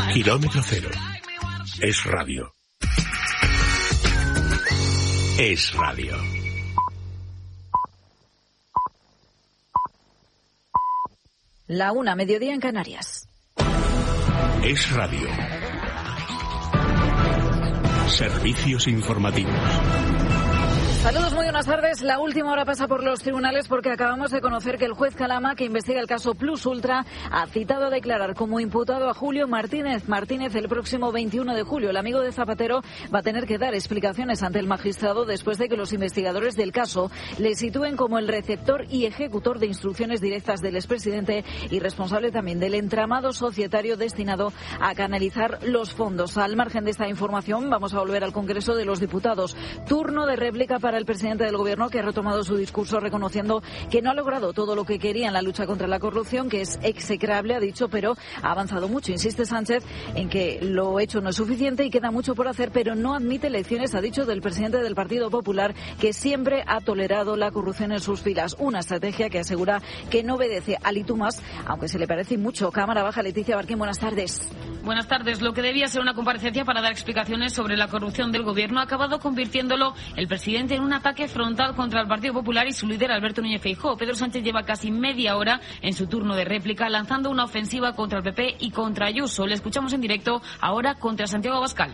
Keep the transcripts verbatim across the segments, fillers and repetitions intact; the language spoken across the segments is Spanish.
Kilómetro cero. Es radio. Es radio. La una, mediodía en Canarias. Es radio. Servicios informativos. Saludos, muy buenas tardes. La última hora pasa por los tribunales porque acabamos de conocer que el juez Calama, que investiga el caso Plus Ultra, ha citado a declarar como imputado a Julio Martínez Martínez el próximo veintiuno de julio. El amigo de Zapatero va a tener que dar explicaciones ante el magistrado después de que los investigadores del caso le sitúen como el receptor y ejecutor de instrucciones directas del expresidente y responsable también del entramado societario destinado a canalizar los fondos. Al margen de esta información, vamos a volver al Congreso de los Diputados. Turno de réplica para el presidente del Gobierno, que ha retomado su discurso reconociendo que no ha logrado todo lo que quería en la lucha contra la corrupción, que es execrable, ha dicho, pero ha avanzado mucho. Insiste Sánchez en que lo hecho no es suficiente y queda mucho por hacer, pero no admite lecciones, ha dicho, del presidente del Partido Popular, que siempre ha tolerado la corrupción en sus filas. Una estrategia que asegura que no obedece al y tú más, aunque se le parece mucho. Cámara Baja, Leticia Barquín, buenas tardes. Buenas tardes. Lo que debía ser una comparecencia para dar explicaciones sobre la corrupción del Gobierno ha acabado convirtiéndolo el presidente en un ataque frontal contra el Partido Popular y su líder Alberto Núñez Feijóo. Pedro Sánchez lleva casi media hora en su turno de réplica lanzando una ofensiva contra el P P y contra Ayuso. Le escuchamos en directo ahora contra Santiago Abascal.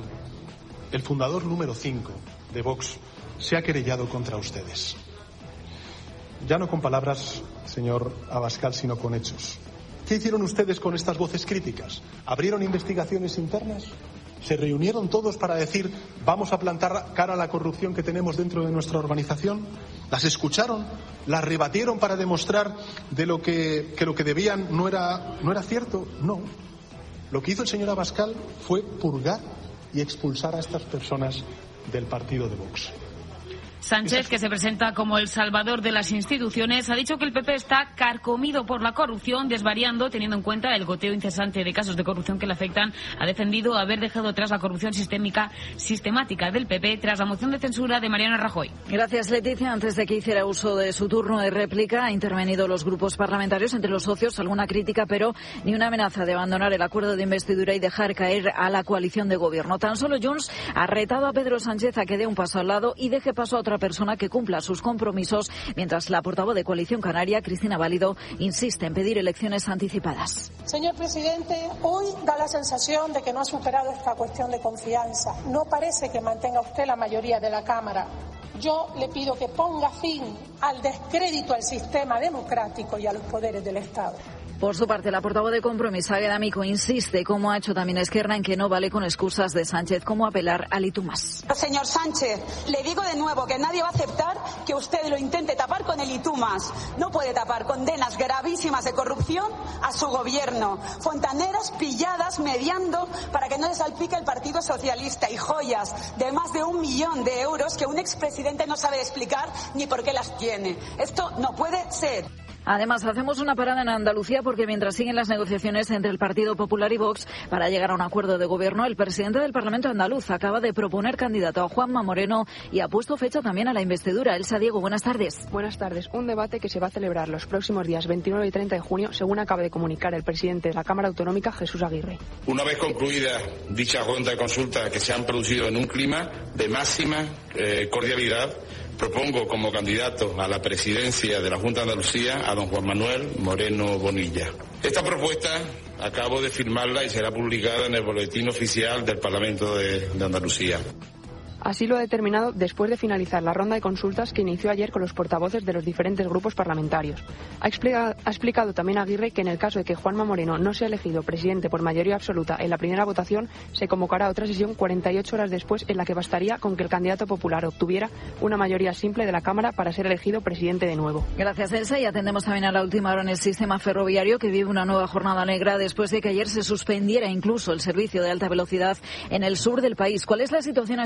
El fundador número cinco de Vox se ha querellado contra ustedes. Ya no con palabras, señor Abascal, sino con hechos. ¿Qué hicieron ustedes con estas voces críticas? ¿Abrieron investigaciones internas? ¿Se reunieron todos para decir vamos a plantar cara a la corrupción que tenemos dentro de nuestra organización? ¿Las escucharon? ¿Las rebatieron para demostrar de lo que, que lo que debían no era, no era cierto? No. Lo que hizo el señor Abascal fue purgar y expulsar a estas personas del partido de Vox. Sánchez, que se presenta como el salvador de las instituciones, ha dicho que el P P está carcomido por la corrupción, desvariando, teniendo en cuenta el goteo incesante de casos de corrupción que le afectan. Ha defendido haber dejado atrás la corrupción sistémica, sistemática del P P tras la moción de censura de Mariano Rajoy. Gracias, Leticia. Antes de que hiciera uso de su turno de réplica, ha intervenido los grupos parlamentarios, entre los socios alguna crítica, pero ni una amenaza de abandonar el acuerdo de investidura y dejar caer a la coalición de gobierno. Tan solo Junts ha retado a Pedro Sánchez a que dé un paso al lado y deje paso a otra persona que cumpla sus compromisos, mientras la portavoz de Coalición Canaria, Cristina Válido, insiste en pedir elecciones anticipadas. Señor presidente, hoy da la sensación de que no ha superado esta cuestión de confianza. No parece que mantenga usted la mayoría de la Cámara. Yo le pido que ponga fin al descrédito al sistema democrático y a los poderes del Estado. Por su parte, la portavoz de Compromís, Águeda Amico, insiste, como ha hecho también Esquerra, en que no vale con excusas de Sánchez como apelar al y tú más. Señor Sánchez, le digo de nuevo que nadie va a aceptar que usted lo intente tapar con el y tú más. No puede tapar condenas gravísimas de corrupción a su gobierno. Fontaneras pilladas mediando para que no le salpique el Partido Socialista y joyas de más de un millón de euros que un expresidente no sabe explicar ni por qué las tiene. Esto no puede ser. Además, hacemos una parada en Andalucía porque mientras siguen las negociaciones entre el Partido Popular y Vox para llegar a un acuerdo de gobierno, el presidente del Parlamento andaluz acaba de proponer candidato a Juanma Moreno y ha puesto fecha también a la investidura. Elsa Diego, buenas tardes. Buenas tardes. Un debate que se va a celebrar los próximos días veintinueve y treinta de junio, según acaba de comunicar el presidente de la Cámara Autonómica, Jesús Aguirre. Una vez concluida dicha ronda de consultas que se han producido en un clima de máxima eh, cordialidad, propongo como candidato a la presidencia de la Junta de Andalucía a don Juan Manuel Moreno Bonilla. Esta propuesta acabo de firmarla y será publicada en el Boletín Oficial del Parlamento de, de Andalucía. Así lo ha determinado después de finalizar la ronda de consultas que inició ayer con los portavoces de los diferentes grupos parlamentarios. Ha explicado, ha explicado también Aguirre que en el caso de que Juanma Moreno no sea elegido presidente por mayoría absoluta en la primera votación, se convocará otra sesión cuarenta y ocho horas después en la que bastaría con que el candidato popular obtuviera una mayoría simple de la Cámara para ser elegido presidente de nuevo. Gracias, Elsa. Y atendemos también a la última hora en el sistema ferroviario, que vive una nueva jornada negra después de que ayer se suspendiera incluso el servicio de alta velocidad en el sur del país. ¿Cuál es la situación hasta ahora,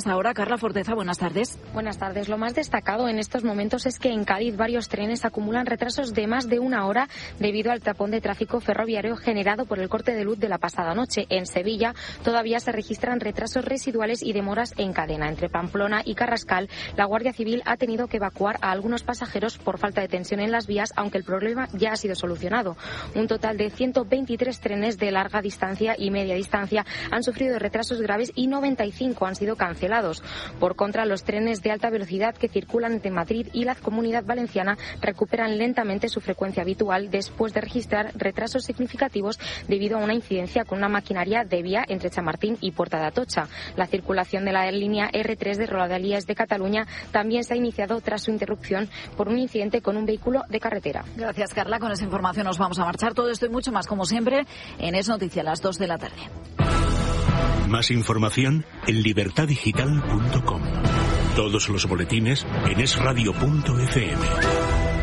Carla Forteza, buenas tardes. Buenas tardes. Lo más destacado en estos momentos es que en Cádiz varios trenes acumulan retrasos de más de una hora debido al tapón de tráfico ferroviario generado por el corte de luz de la pasada noche. En Sevilla todavía se registran retrasos residuales y demoras en cadena. Entre Pamplona y Carrascal, la Guardia Civil ha tenido que evacuar a algunos pasajeros por falta de tensión en las vías, aunque el problema ya ha sido solucionado. Un total de ciento veintitrés trenes de larga distancia y media distancia han sufrido retrasos graves y noventa y cinco han sido cancelados. Por contra, los trenes de alta velocidad que circulan entre Madrid y la Comunidad Valenciana recuperan lentamente su frecuencia habitual después de registrar retrasos significativos debido a una incidencia con una maquinaria de vía entre Chamartín y Puerta de Atocha. La circulación de la línea erre tres de Rodalías de Cataluña también se ha iniciado tras su interrupción por un incidente con un vehículo de carretera. Gracias, Carla. Con esa información nos vamos a marchar. Todo esto y mucho más, como siempre, en Es Noticia a las dos de la tarde. Más información en libertad digital punto com. Todos los boletines en es radio punto efe eme.